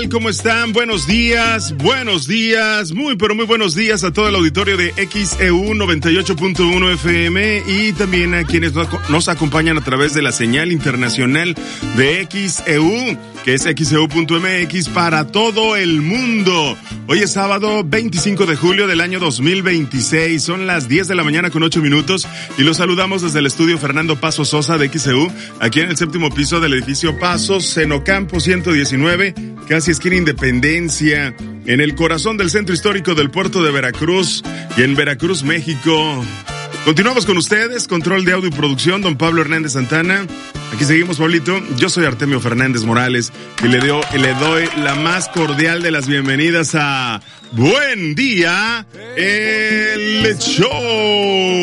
tal? ¿Cómo están? Buenos días, muy pero muy buenos días a todo el auditorio de XEU 98.1 FM y también a quienes nos acompañan a través de la señal internacional de XEU, que es XEU.mx para todo el mundo. Hoy es sábado 25 de julio del año 2026, son las 10 de la mañana con 8 minutos y los saludamos desde el estudio Fernando Paso Sosa de XEU, aquí en el séptimo piso del edificio Pasos, Senocampo 119, casi esquina Independencia, en el corazón del centro histórico del puerto de Veracruz y en Veracruz, México. Continuamos con ustedes, control de audio y producción, don Pablo Hernández Santana. Aquí seguimos, Pablito. Yo soy Artemio Fernández Morales y le doy la más cordial de las bienvenidas a Buen Día, el show.